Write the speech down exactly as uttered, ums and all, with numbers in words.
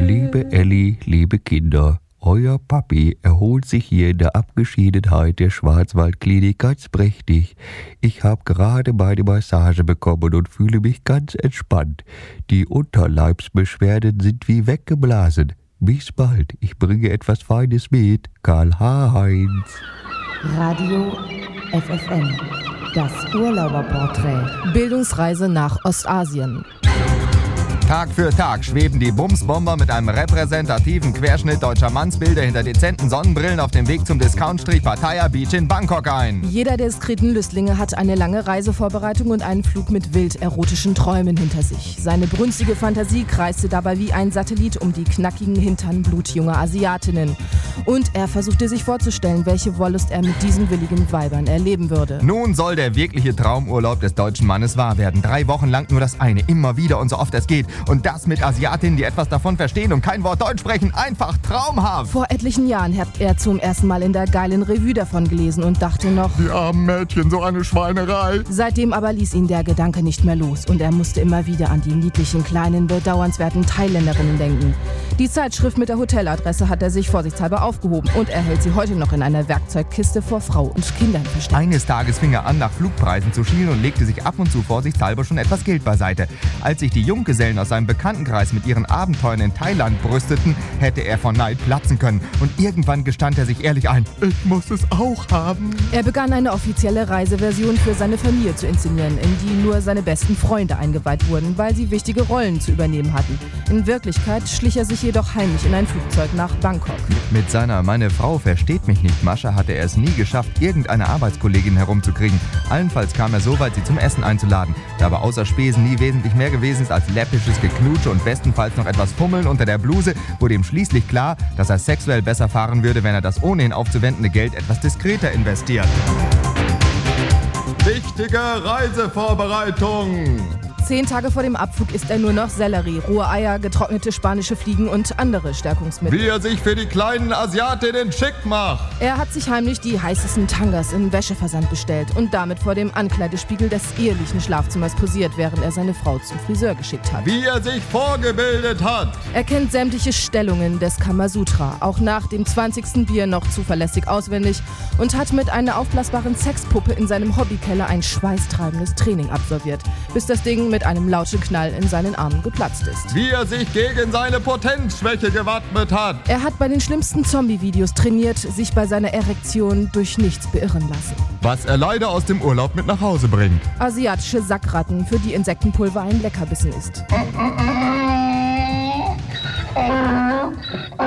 Liebe Elli, liebe Kinder, euer Papi erholt sich hier in der Abgeschiedenheit der Schwarzwaldklinik ganz prächtig. Ich habe gerade meine Massage bekommen und fühle mich ganz entspannt. Die Unterleibsbeschwerden sind wie weggeblasen. Bis bald, ich bringe etwas Feines mit. Karl-Heinz. Radio F F M, das Urlauberporträt. Bildungsreise nach Ostasien. Tag für Tag schweben die Bumsbomber mit einem repräsentativen Querschnitt deutscher Mannsbilder hinter dezenten Sonnenbrillen auf dem Weg zum Discount-Strich Pattaya Beach in Bangkok ein. Jeder der diskreten Lüstlinge hat eine lange Reisevorbereitung und einen Flug mit wild erotischen Träumen hinter sich. Seine brünstige Fantasie kreiste dabei wie ein Satellit um die knackigen Hintern blutjunger Asiatinnen. Und er versuchte sich vorzustellen, welche Wollust er mit diesen willigen Weibern erleben würde. Nun soll der wirkliche Traumurlaub des deutschen Mannes wahr werden. Drei Wochen lang nur das eine, immer wieder und so oft es geht. Und das mit Asiatinnen, die etwas davon verstehen und kein Wort Deutsch sprechen. Einfach traumhaft. Vor etlichen Jahren hat er zum ersten Mal in der geilen Revue davon gelesen und dachte noch, die armen Mädchen, so eine Schweinerei. Seitdem aber ließ ihn der Gedanke nicht mehr los und er musste immer wieder an die niedlichen, kleinen, bedauernswerten Thailänderinnen denken. Die Zeitschrift mit der Hoteladresse hat er sich vorsichtshalber aufgehoben und er hält sie heute noch in einer Werkzeugkiste vor Frau und Kindern versteckt. Eines Tages fing er an, nach Flugpreisen zu schielen und legte sich ab und zu vorsichtshalber schon etwas Geld beiseite. Als sich die Junggesellen aus seinem Bekanntenkreis mit ihren Abenteuern in Thailand brüsteten, hätte er von Neid platzen können. Und irgendwann gestand er sich ehrlich ein, ich muss es auch haben. Er begann eine offizielle Reiseversion für seine Familie zu inszenieren, in die nur seine besten Freunde eingeweiht wurden, weil sie wichtige Rollen zu übernehmen hatten. In Wirklichkeit schlich er sich jedoch heimlich in ein Flugzeug nach Bangkok. Mit seiner »Meine Frau versteht mich nicht« Masche hatte er es nie geschafft, irgendeine Arbeitskollegin herumzukriegen. Allenfalls kam er so weit, sie zum Essen einzuladen. Da aber außer Spesen nie wesentlich mehr gewesen ist als läppisches Geknutsche und bestenfalls noch etwas Fummeln unter der Bluse, wurde ihm schließlich klar, dass er sexuell besser fahren würde, wenn er das ohnehin aufzuwendende Geld etwas diskreter investiert. Wichtige Reisevorbereitung! Zehn Tage vor dem Abflug isst er nur noch Sellerie, rohe Eier, getrocknete spanische Fliegen und andere Stärkungsmittel. Wie er sich für die kleinen Asiatinnen schick macht. Er hat sich heimlich die heißesten Tangas im Wäscheversand bestellt und damit vor dem Ankleidespiegel des ehelichen Schlafzimmers posiert, während er seine Frau zum Friseur geschickt hat. Wie er sich vorgebildet hat. Er kennt sämtliche Stellungen des Kamasutra, auch nach dem zwanzigsten Bier noch zuverlässig auswendig und hat mit einer aufblasbaren Sexpuppe in seinem Hobbykeller ein schweißtreibendes Training absolviert, bis das Ding mit mit einem lauten Knall in seinen Armen geplatzt ist. Wie er sich gegen seine Potenzschwäche gewappnet hat. Er hat bei den schlimmsten Zombie-Videos trainiert, sich bei seiner Erektion durch nichts beirren lassen. Was er leider aus dem Urlaub mit nach Hause bringt. Asiatische Sackratten, für die Insektenpulver ein Leckerbissen ist.